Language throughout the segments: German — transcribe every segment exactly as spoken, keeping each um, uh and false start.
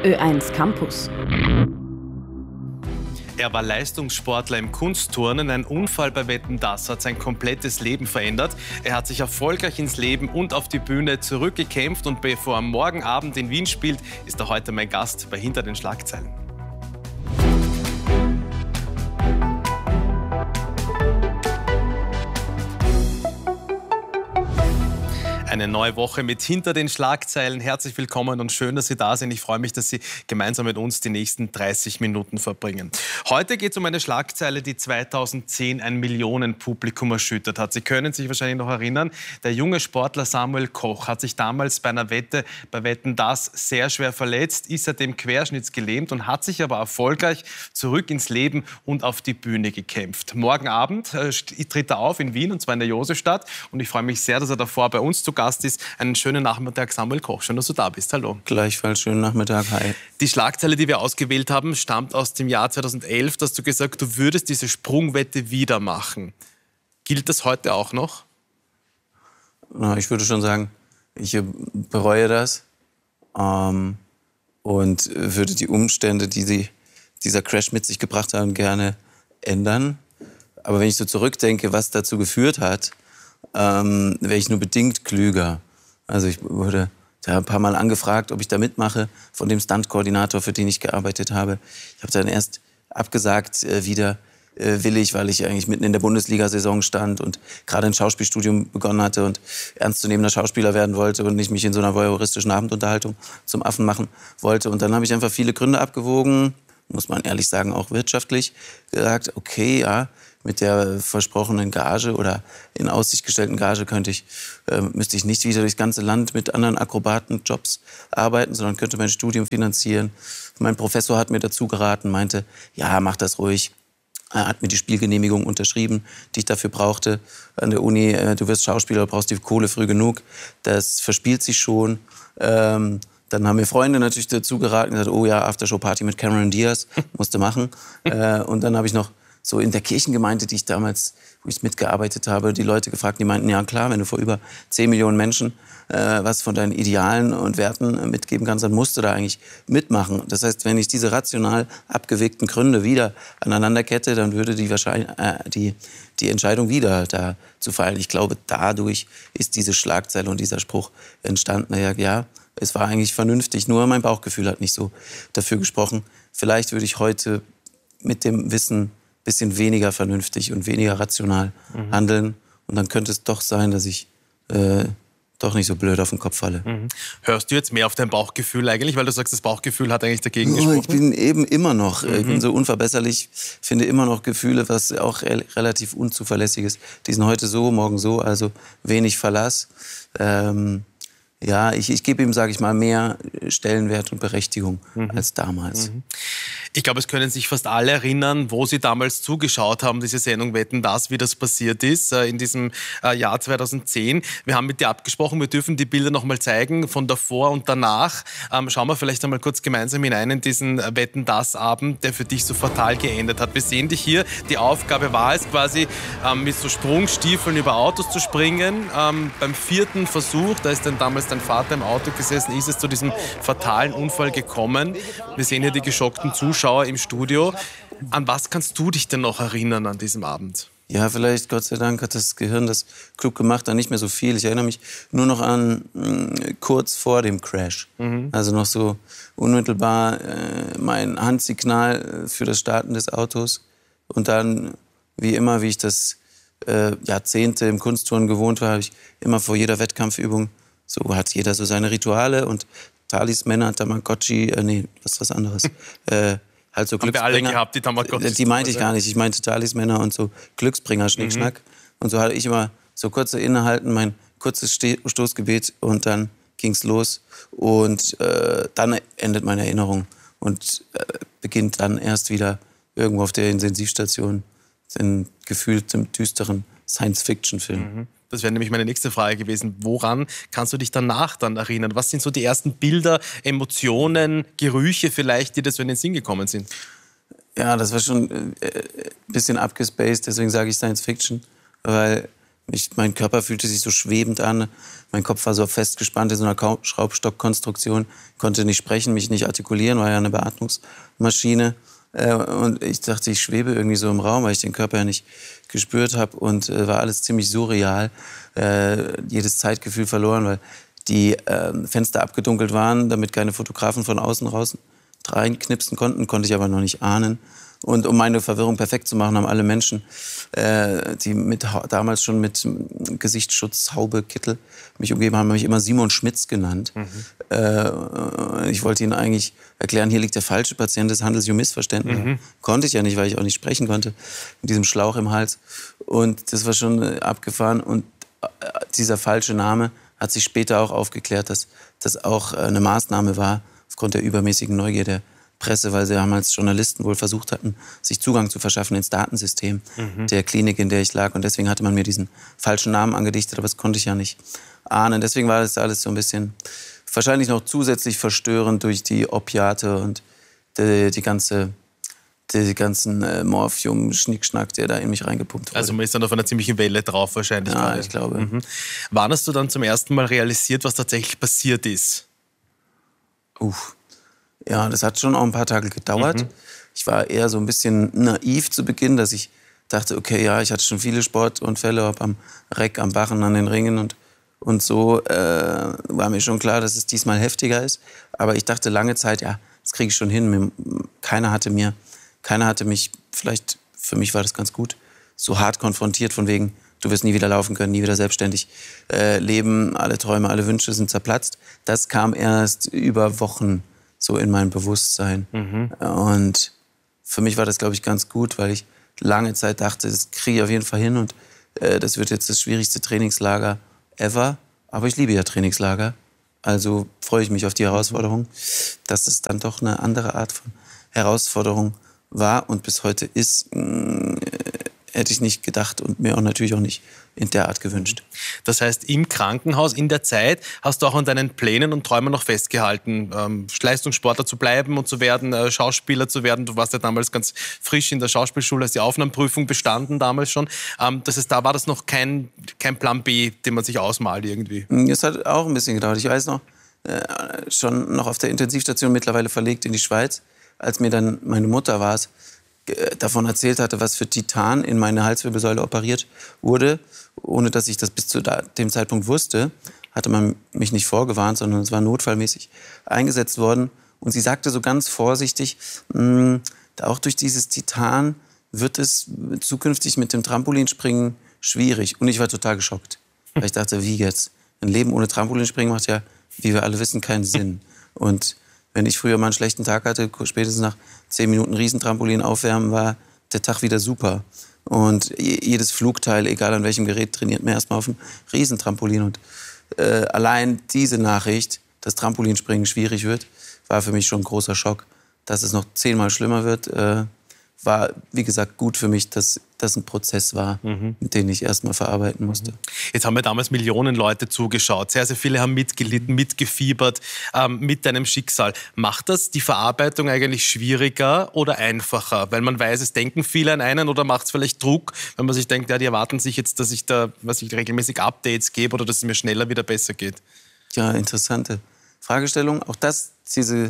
Ö eins Campus. Er war Leistungssportler im Kunstturnen. Ein Unfall bei Wetten, das hat sein komplettes Leben verändert. Er hat sich erfolgreich ins Leben und auf die Bühne zurückgekämpft. Und bevor er morgen Abend in Wien spielt, ist er heute mein Gast bei Hinter den Schlagzeilen. Eine neue Woche mit Hinter den Schlagzeilen. Herzlich willkommen und schön, dass Sie da sind. Ich freue mich, dass Sie gemeinsam mit uns die nächsten dreißig Minuten verbringen. Heute geht es um eine Schlagzeile, die zweitausendzehn ein Millionenpublikum erschüttert hat. Sie können sich wahrscheinlich noch erinnern, der junge Sportler Samuel Koch hat sich damals bei einer Wette bei Wetten, das sehr schwer verletzt, ist seitdem querschnittsgelähmt und hat sich aber erfolgreich zurück ins Leben und auf die Bühne gekämpft. Morgen Abend äh, tritt er auf in Wien, und zwar in der Josefstadt. Und ich freue mich sehr, dass er davor bei uns zu Gast ist. Einen schönen Nachmittag, Samuel Koch. Schön, dass du da bist. Hallo. Gleichfalls schönen Nachmittag. Hi. Die Schlagzeile, die wir ausgewählt haben, stammt aus dem Jahr zweitausendelf. Da hast du gesagt, du würdest diese Sprungwette wieder machen. Gilt das heute auch noch? Na, ich würde schon sagen, ich bereue das ähm, und würde die Umstände, die sie, dieser Crash mit sich gebracht haben, gerne ändern. Aber wenn ich so zurückdenke, was dazu geführt hat, ähm, wäre ich nur bedingt klüger. Also ich wurde ja ein paar Mal angefragt, ob ich da mitmache, von dem Stunt-Koordinator, für den ich gearbeitet habe. Ich habe dann erst abgesagt äh, wieder äh, willig, weil ich eigentlich mitten in der Bundesliga-Saison stand und gerade ein Schauspielstudium begonnen hatte und ernstzunehmender Schauspieler werden wollte und nicht mich in so einer voyeuristischen Abendunterhaltung zum Affen machen wollte. Und dann habe ich einfach viele Gründe abgewogen, muss man ehrlich sagen, auch wirtschaftlich, gesagt, okay, ja, mit der versprochenen Gage oder in Aussicht gestellten Gage könnte ich, äh, müsste ich nicht wieder durchs ganze Land mit anderen Akrobatenjobs arbeiten, sondern könnte mein Studium finanzieren. Mein Professor hat mir dazu geraten, meinte, ja, mach das ruhig. Er hat mir die Spielgenehmigung unterschrieben, die ich dafür brauchte an der Uni. Äh, du wirst Schauspieler, du brauchst die Kohle früh genug. Das verspielt sich schon. Ähm, Dann haben mir Freunde natürlich dazu geraten und gesagt, oh ja, Aftershow-Party mit Cameron Diaz, musste machen. äh, und dann habe ich noch so in der Kirchengemeinde, die ich damals, wo ich mitgearbeitet habe, die Leute gefragt, die meinten, ja klar, wenn du vor über zehn Millionen Menschen äh, was von deinen Idealen und Werten äh, mitgeben kannst, dann musst du da eigentlich mitmachen. Das heißt, wenn ich diese rational abgewegten Gründe wieder aneinander kette, dann würde die, wahrscheinlich, äh, die, die Entscheidung wieder dazu fallen. Ich glaube, dadurch ist diese Schlagzeile und dieser Spruch entstanden. Ja, ja, es war eigentlich vernünftig, nur mein Bauchgefühl hat nicht so dafür gesprochen. Vielleicht würde ich heute mit dem Wissen ein bisschen weniger vernünftig und weniger rational mhm. handeln. Und dann könnte es doch sein, dass ich äh, doch nicht so blöd auf den Kopf falle. Mhm. Hörst du jetzt mehr auf dein Bauchgefühl eigentlich? Weil du sagst, das Bauchgefühl hat eigentlich dagegen oh, gesprochen. Ich bin eben immer noch, mhm. ich bin so unverbesserlich, finde immer noch Gefühle, was auch re- relativ unzuverlässig ist. Die sind heute so, morgen so, also wenig Verlass. Ähm, Ja, ich, ich gebe ihm, sage ich mal, mehr Stellenwert und Berechtigung mhm. als damals. Mhm. Ich glaube, es können sich fast alle erinnern, wo sie damals zugeschaut haben, diese Sendung Wetten, das, wie das passiert ist, äh, in diesem äh, Jahr zweitausendzehn. Wir haben mit dir abgesprochen, wir dürfen die Bilder noch mal zeigen, von davor und danach. Ähm, schauen wir vielleicht einmal kurz gemeinsam hinein in diesen Wetten, das Abend, der für dich so fatal geendet hat. Wir sehen dich hier. Die Aufgabe war es quasi, ähm, mit so Sprungstiefeln über Autos zu springen. Ähm, beim vierten Versuch, da ist dann damals dein Vater im Auto gesessen, ist es zu diesem fatalen Unfall gekommen. Wir sehen hier die geschockten Zuschauer im Studio. An was kannst du dich denn noch erinnern an diesem Abend? Ja, vielleicht, Gott sei Dank, hat das Gehirn das klug gemacht, dann nicht mehr so viel. Ich erinnere mich nur noch an mh, kurz vor dem Crash. Mhm. Also noch so unmittelbar äh, mein Handsignal für das Starten des Autos. Und dann, wie immer, wie ich das äh, Jahrzehnte im Kunstturnen gewohnt war, habe ich immer vor jeder Wettkampfübung, so hat jeder so seine Rituale und Talismänner, Tamagotchi, äh, nee, was ist was anderes. äh, halt so Glücksbringer. Haben wir alle gehabt, die Tamagotchis. Die meinte ich gar nicht, ich meinte Talismänner und so Glücksbringer, Schnickschnack. Mhm. Und so hatte ich immer so kurze Innehalten, mein kurzes Ste- Stoßgebet und dann ging's los. Und äh, dann endet meine Erinnerung und äh, beginnt dann erst wieder irgendwo auf der Intensivstation in gefühltem, düsteren Science-Fiction-Film. Mhm. Das wäre nämlich meine nächste Frage gewesen. Woran kannst du dich danach dann erinnern? Was sind so die ersten Bilder, Emotionen, Gerüche vielleicht, die dir so in den Sinn gekommen sind? Ja, das war schon äh, ein bisschen abgespaced, deswegen sage ich Science Fiction, weil Ich, mein Körper fühlte sich so schwebend an. Mein Kopf war so festgespannt in so einer Kau- Schraubstockkonstruktion. Konnte nicht sprechen, mich nicht artikulieren, war ja eine Beatmungsmaschine. Äh, und ich dachte, ich schwebe irgendwie so im Raum, weil ich den Körper ja nicht gespürt habe. Und äh, war alles ziemlich surreal. Äh, jedes Zeitgefühl verloren, weil die äh, Fenster abgedunkelt waren, damit keine Fotografen von außen raus reinknipsen konnten. Konnte ich aber noch nicht ahnen. Und um meine Verwirrung perfekt zu machen, haben alle Menschen, äh, die mit, damals schon mit Gesichtsschutz, Haube, Kittel mich umgeben haben, mich immer Simon Schmitz genannt. Mhm. Äh, ich wollte ihnen eigentlich erklären, hier liegt der falsche Patient, es handelt sich um Missverständnisse. Mhm. Konnte ich ja nicht, weil ich auch nicht sprechen konnte, mit diesem Schlauch im Hals. Und das war schon abgefahren. Und dieser falsche Name hat sich später auch aufgeklärt, dass das auch eine Maßnahme war, aufgrund der übermäßigen Neugier der Presse, weil sie damals Journalisten wohl versucht hatten, sich Zugang zu verschaffen ins Datensystem mhm. der Klinik, in der ich lag. Und deswegen hatte man mir diesen falschen Namen angedichtet, aber das konnte ich ja nicht ahnen. Deswegen war das alles so ein bisschen wahrscheinlich noch zusätzlich verstörend durch die Opiate und die, die ganze, die ganzen äh, Morphium, Schnickschnack, der da in mich reingepumpt wurde. Also man ist dann auf einer ziemlichen Welle drauf wahrscheinlich. Ja, gerade. ich glaube. Mhm. Wann hast du dann zum ersten Mal realisiert, was tatsächlich passiert ist? Uff. Ja, das hat schon auch ein paar Tage gedauert. Mhm. Ich war eher so ein bisschen naiv zu Beginn, dass ich dachte, okay, ja, ich hatte schon viele Sportunfälle, ob am Reck, am Barren, an den Ringen und, und so. Äh, war mir schon klar, dass es diesmal heftiger ist. Aber ich dachte lange Zeit, ja, das kriege ich schon hin. Keiner hatte mir, keiner hatte mich, vielleicht für mich war das ganz gut, so hart konfrontiert von wegen, du wirst nie wieder laufen können, nie wieder selbstständig äh, leben, alle Träume, alle Wünsche sind zerplatzt. Das kam erst über Wochen so in mein Bewusstsein. Mhm. Und für mich war das, glaube ich, ganz gut, weil ich lange Zeit dachte, das kriege ich auf jeden Fall hin und äh, das wird jetzt das schwierigste Trainingslager ever. Aber ich liebe ja Trainingslager, also freue ich mich auf die Herausforderung, dass es dann doch eine andere Art von Herausforderung war und bis heute ist, mh, hätte ich nicht gedacht und mir auch natürlich auch nicht in der Art gewünscht. Das heißt, im Krankenhaus, in der Zeit, hast du auch an deinen Plänen und Träumen noch festgehalten, ähm, Leistungssportler zu bleiben und zu werden, äh, Schauspieler zu werden. Du warst ja damals ganz frisch in der Schauspielschule, hast die Aufnahmeprüfung bestanden damals schon. Ähm, das heißt, da war das noch kein, kein Plan B, den man sich ausmalt irgendwie. Es hat auch ein bisschen gedauert. Ich weiß noch, äh, schon noch auf der Intensivstation, mittlerweile verlegt in die Schweiz, als mir dann meine Mutter war, davon erzählt hatte, was für Titan in meine Halswirbelsäule operiert wurde, ohne dass ich das bis zu dem Zeitpunkt wusste, hatte man mich nicht vorgewarnt, sondern es war notfallmäßig eingesetzt worden. Und sie sagte so ganz vorsichtig, mh, auch durch dieses Titan wird es zukünftig mit dem Trampolinspringen schwierig. Und ich war total geschockt, weil ich dachte, wie jetzt? Ein Leben ohne Trampolinspringen macht ja, wie wir alle wissen, keinen Sinn. Und wenn ich früher mal einen schlechten Tag hatte, spätestens nach zehn Minuten Riesentrampolin aufwärmen, war der Tag wieder super. Und jedes Flugteil, egal an welchem Gerät, trainiert man erstmal auf dem Riesentrampolin. Und äh, allein diese Nachricht, dass Trampolinspringen schwierig wird, war für mich schon ein großer Schock. Dass es noch zehnmal schlimmer wird, äh, war, wie gesagt, gut für mich, dass das ein Prozess war, mhm. mit dem ich erst mal verarbeiten musste. Jetzt haben ja damals Millionen Leute zugeschaut. Sehr, sehr viele haben mitgelitten, mitgefiebert ähm, mit deinem Schicksal. Macht das die Verarbeitung eigentlich schwieriger oder einfacher? Weil man weiß, es denken viele an einen, oder macht es vielleicht Druck, wenn man sich denkt, ja, die erwarten sich jetzt, dass ich da was ich regelmäßig Updates gebe oder dass es mir schneller wieder besser geht? Ja, interessante Fragestellung. Auch das, diese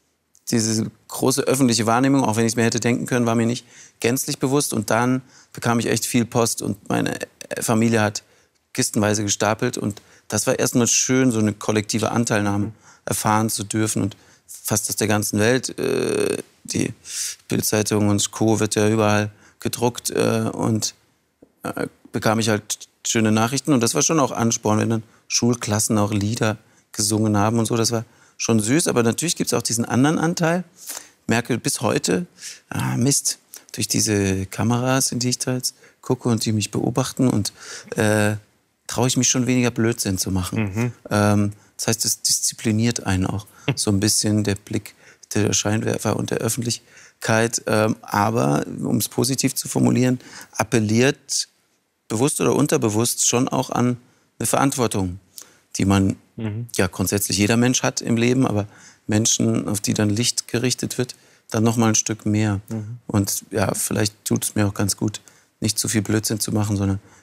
Diese große öffentliche Wahrnehmung, auch wenn ich es mir hätte denken können, war mir nicht gänzlich bewusst. Und dann bekam ich echt viel Post und meine Familie hat kistenweise gestapelt. Und das war erstmal schön, so eine kollektive Anteilnahme erfahren zu dürfen. Und fast aus der ganzen Welt, äh, die Bild-Zeitung und Co. wird ja überall gedruckt. Äh, und äh, bekam ich halt schöne Nachrichten. Und das war schon auch Ansporn, wenn dann Schulklassen auch Lieder gesungen haben und so. Das war schon süß, aber natürlich gibt es auch diesen anderen Anteil. Ich merke bis heute, ah, Mist, durch diese Kameras, in die ich da jetzt gucke und die mich beobachten, und äh, traue ich mich schon weniger Blödsinn zu machen. Mhm. Ähm, das heißt, es diszipliniert einen auch so ein bisschen, der Blick der Scheinwerfer und der Öffentlichkeit. Ähm, aber, um es positiv zu formulieren, appelliert bewusst oder unterbewusst schon auch an eine Verantwortung, die man, mhm. ja, grundsätzlich jeder Mensch hat im Leben, aber Menschen, auf die dann Licht gerichtet wird, dann noch mal ein Stück mehr. Mhm. Und ja, vielleicht tut es mir auch ganz gut, nicht zu viel Blödsinn zu machen, sondern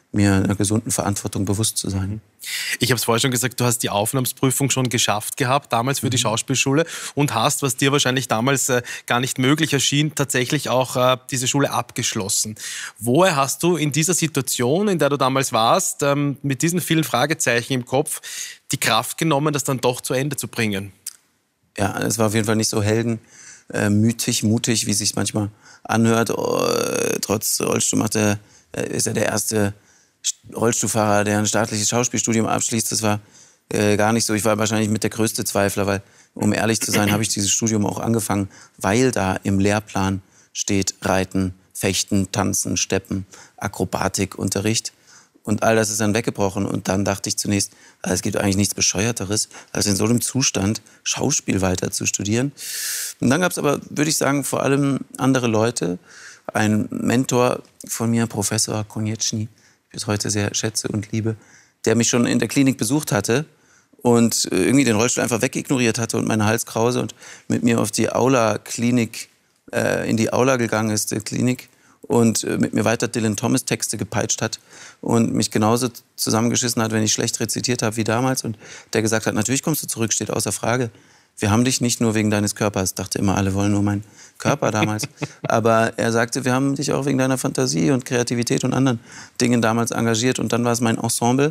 mir einer gesunden Verantwortung bewusst zu sein. Ich habe es vorher schon gesagt, du hast die Aufnahmeprüfung schon geschafft gehabt, damals für die Schauspielschule und hast, was dir wahrscheinlich damals äh, gar nicht möglich erschien, tatsächlich auch äh, diese Schule abgeschlossen. Woher hast du in dieser Situation, in der du damals warst, ähm, mit diesen vielen Fragezeichen im Kopf, die Kraft genommen, das dann doch zu Ende zu bringen? Ja, es war auf jeden Fall nicht so heldenmütig, mutig, wie es sich manchmal anhört. Oh, trotz Rollstuhl macht er, ist er der erste Rollstuhlfahrer, der ein staatliches Schauspielstudium abschließt. Das war äh, gar nicht so. Ich war wahrscheinlich mit der größte Zweifler, weil, um ehrlich zu sein, habe ich dieses Studium auch angefangen, weil da im Lehrplan steht Reiten, Fechten, Tanzen, Steppen, Akrobatikunterricht. Und all das ist dann weggebrochen. Und dann dachte ich zunächst, also es gibt eigentlich nichts Bescheuerteres, als in so einem Zustand Schauspiel weiter zu studieren. Und dann gab es aber, würde ich sagen, vor allem andere Leute. Ein Mentor von mir, Professor Konieczny, bis heute sehr schätze und liebe, der mich schon in der Klinik besucht hatte und irgendwie den Rollstuhl einfach wegignoriert hatte und meine Halskrause und mit mir auf die Aula-Klinik, äh, in die Aula gegangen ist, die Klinik, und äh, mit mir weiter Dylan Thomas Texte gepeitscht hat und mich genauso zusammengeschissen hat, wenn ich schlecht rezitiert habe wie damals, und der gesagt hat, natürlich kommst du zurück, steht außer Frage. Wir haben dich nicht nur wegen deines Körpers, dachte immer, alle wollen nur meinen Körper damals. Aber er sagte, wir haben dich auch wegen deiner Fantasie und Kreativität und anderen Dingen damals engagiert. Und dann war es mein Ensemble,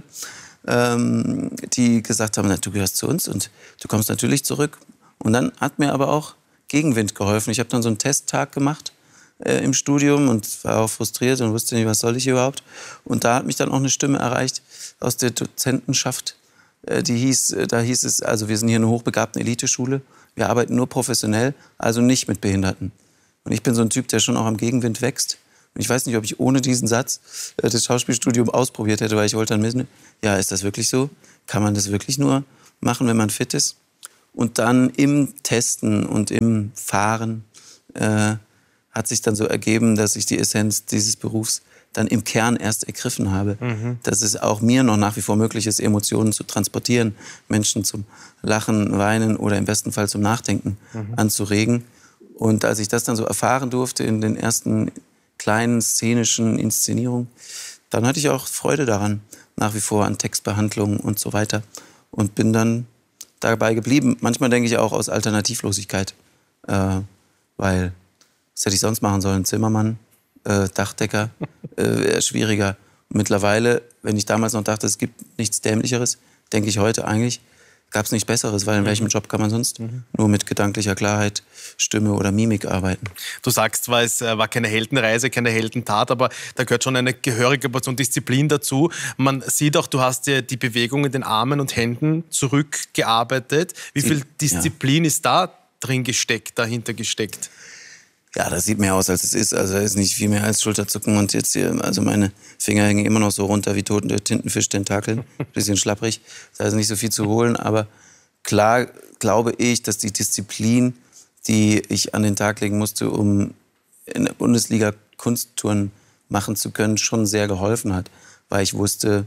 ähm, die gesagt haben, na, du gehörst zu uns und du kommst natürlich zurück. Und dann hat mir aber auch Gegenwind geholfen. Ich habe dann so einen Testtag gemacht äh, im Studium und war auch frustriert und wusste nicht, was soll ich überhaupt. Und da hat mich dann auch eine Stimme erreicht aus der Dozentenschaft. Die hieß, da hieß es, also wir sind hier eine hochbegabte Eliteschule, wir arbeiten nur professionell, also nicht mit Behinderten. Und ich bin so ein Typ, der schon auch am Gegenwind wächst. Und ich weiß nicht, ob ich ohne diesen Satz das Schauspielstudium ausprobiert hätte, weil ich wollte dann wissen, ja, ist das wirklich so? Kann man das wirklich nur machen, wenn man fit ist? Und dann im Testen und im Fahren äh, hat sich dann so ergeben, dass ich die Essenz dieses Berufs dann im Kern erst ergriffen habe. Mhm. Dass es auch mir noch nach wie vor möglich ist, Emotionen zu transportieren, Menschen zum Lachen, Weinen oder im besten Fall zum Nachdenken mhm. anzuregen. Und als ich das dann so erfahren durfte in den ersten kleinen szenischen Inszenierungen, dann hatte ich auch Freude daran, nach wie vor an Textbehandlungen und so weiter. Und bin dann dabei geblieben. Manchmal denke ich auch aus Alternativlosigkeit, äh, weil was hätte ich sonst machen sollen? Zimmermann, äh, Dachdecker, äh, schwieriger. Mittlerweile, wenn ich damals noch dachte, es gibt nichts Dämlicheres, denke ich heute eigentlich, gab es nichts Besseres, weil in mhm. welchem Job kann man sonst mhm. nur mit gedanklicher Klarheit, Stimme oder Mimik arbeiten. Du sagst zwar, es war keine Heldenreise, keine Heldentat, aber da gehört schon eine gehörige Portion Disziplin dazu. Man sieht auch, du hast dir die Bewegung in den Armen und Händen zurückgearbeitet. Wie viel Disziplin ja. ist da drin gesteckt, dahinter gesteckt? Ja, das sieht mehr aus, als es ist. Also da ist nicht viel mehr als Schulterzucken und jetzt hier, also meine Finger hängen immer noch so runter wie tote Tintenfisch-Tentakeln. Bisschen schlapprig, da ist nicht so viel zu holen. Aber klar glaube ich, dass die Disziplin, die ich an den Tag legen musste, um in der Bundesliga Kunsttouren machen zu können, schon sehr geholfen hat. Weil ich wusste,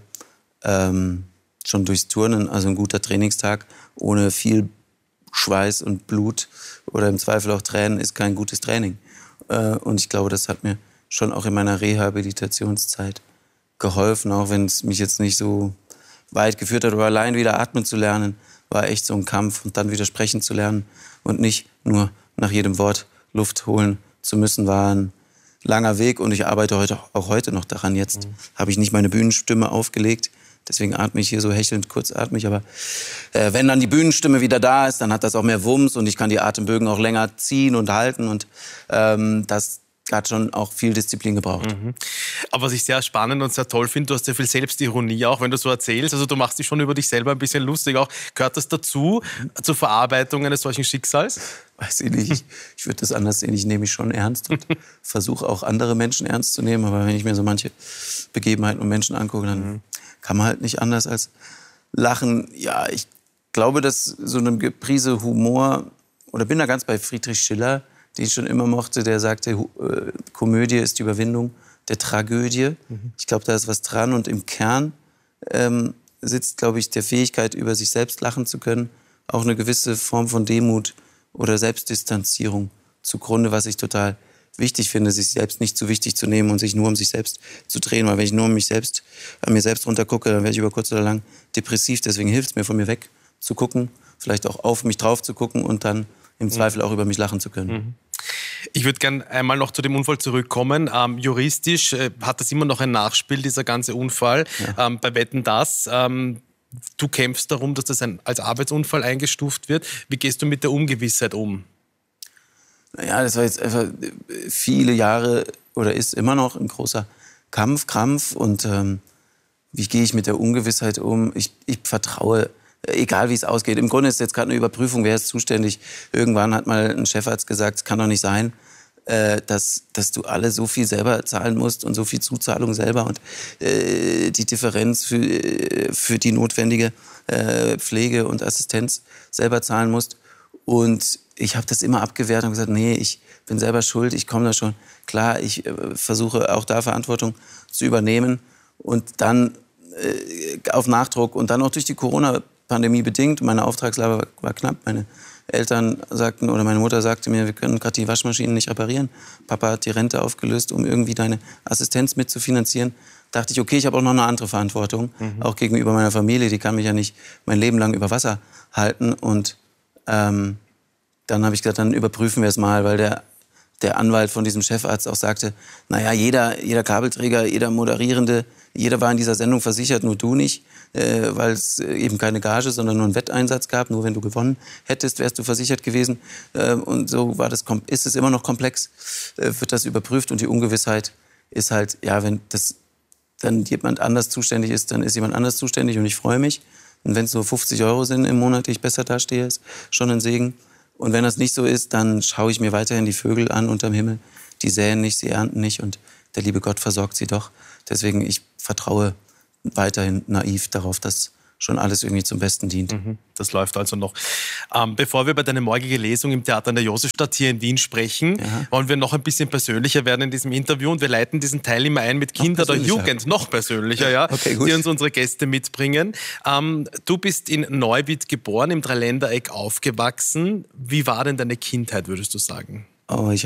ähm, schon durchs Turnen, also ein guter Trainingstag ohne viel Schweiß und Blut oder im Zweifel auch Tränen ist kein gutes Training. Und ich glaube, das hat mir schon auch in meiner Rehabilitationszeit geholfen, auch wenn es mich jetzt nicht so weit geführt hat. Aber allein wieder atmen zu lernen, war echt so ein Kampf. Und dann wieder sprechen zu lernen und nicht nur nach jedem Wort Luft holen zu müssen, war ein langer Weg. Und ich arbeite heute, auch heute noch daran. Jetzt mhm. habe ich nicht meine Bühnenstimme aufgelegt. Deswegen atme ich hier so hechelnd, kurzatmig. Aber äh, wenn dann die Bühnenstimme wieder da ist, dann hat das auch mehr Wumms und ich kann die Atembögen auch länger ziehen und halten. Und ähm, das hat schon auch viel Disziplin gebraucht. Mhm. Aber was ich sehr spannend und sehr toll finde, du hast sehr viel Selbstironie auch, wenn du so erzählst. Also du machst dich schon über dich selber ein bisschen lustig auch. Gehört das dazu, mhm. zur Verarbeitung eines solchen Schicksals? Weiß ich nicht. Ich, ich würde das anders sehen. Ich nehme mich schon ernst und versuche auch andere Menschen ernst zu nehmen. Aber wenn ich mir so manche Begebenheiten und Menschen angucke, dann mhm. kann man halt nicht anders als lachen. Ja, ich glaube, dass so eine Prise Humor, oder bin da ganz bei Friedrich Schiller, den ich schon immer mochte, der sagte, äh, Komödie ist die Überwindung der Tragödie. Mhm. Ich glaube, da ist was dran. Und im Kern ähm, sitzt, glaube ich, der Fähigkeit, über sich selbst lachen zu können, auch eine gewisse Form von Demut oder Selbstdistanzierung zugrunde, was ich total wichtig finde, sich selbst nicht zu wichtig zu nehmen und sich nur um sich selbst zu drehen. Weil wenn ich nur um mich selbst, an mir selbst runtergucke, dann werde ich über kurz oder lang depressiv. Deswegen hilft es mir, von mir weg zu gucken, vielleicht auch auf mich drauf zu gucken und dann im Zweifel auch über mich lachen zu können. Mhm. Ich würde gerne einmal noch zu dem Unfall zurückkommen. Ähm, juristisch äh, hat das immer noch ein Nachspiel, dieser ganze Unfall. Ja. Ähm, bei Wetten, dass ähm, du kämpfst darum, dass das ein, als Arbeitsunfall eingestuft wird. Wie gehst du mit der Ungewissheit um? Naja, das war jetzt einfach viele Jahre oder ist immer noch ein großer Kampf, Krampf. Und ähm, wie gehe ich mit der Ungewissheit um? Ich, ich vertraue, egal wie es ausgeht. Im Grunde ist jetzt gerade eine Überprüfung, wer ist zuständig. Irgendwann hat mal ein Chefarzt gesagt, es kann doch nicht sein, äh, dass, dass du alle so viel selber zahlen musst und so viel Zuzahlung selber und äh, die Differenz für, für die notwendige äh, Pflege und Assistenz selber zahlen musst. Und ich habe das immer abgewehrt und gesagt, nee, ich bin selber schuld, ich komme da schon klar. Ich äh, versuche auch da Verantwortung zu übernehmen und dann äh, auf Nachdruck und dann auch durch die Corona-Pandemie bedingt. Meine Auftragslage war, war knapp. Meine Eltern sagten oder meine Mutter sagte mir, wir können gerade die Waschmaschinen nicht reparieren. Papa hat die Rente aufgelöst, um irgendwie deine Assistenz mitzufinanzieren. Dachte ich, okay, ich habe auch noch eine andere Verantwortung, mhm. auch gegenüber meiner Familie. Die kann mich ja nicht mein Leben lang über Wasser halten. Und ähm, dann habe ich gesagt, dann überprüfen wir es mal, weil der, der Anwalt von diesem Chefarzt auch sagte, naja, jeder, jeder Kabelträger, jeder Moderierende, jeder war in dieser Sendung versichert, nur du nicht, äh, weil es eben keine Gage, sondern nur einen Wetteinsatz gab. Nur wenn du gewonnen hättest, wärst du versichert gewesen. Äh, und so war das, ist es immer noch komplex, äh, wird das überprüft. Und die Ungewissheit ist halt, ja, wenn das dann jemand anders zuständig ist, dann ist jemand anders zuständig und ich freue mich. Und wenn es nur fünfzig Euro sind im Monat, die ich besser dastehe, ist schon ein Segen. Und wenn das nicht so ist, dann schaue ich mir weiterhin die Vögel an unterm Himmel. Die säen nicht, sie ernten nicht und der liebe Gott versorgt sie doch. Deswegen, ich vertraue weiterhin naiv darauf, dass schon alles irgendwie zum Besten dient. Mhm, das läuft also noch. Ähm, bevor wir über deine morgige Lesung im Theater an der Josefstadt hier in Wien sprechen, ja. wollen wir noch ein bisschen persönlicher werden in diesem Interview und wir leiten diesen Teil immer ein mit Kinder der Jugend. Noch persönlicher, ja, okay, die uns unsere Gäste mitbringen. Ähm, du bist in Neuwied geboren, im Dreiländereck aufgewachsen. Wie war denn deine Kindheit, würdest du sagen? Oh, ich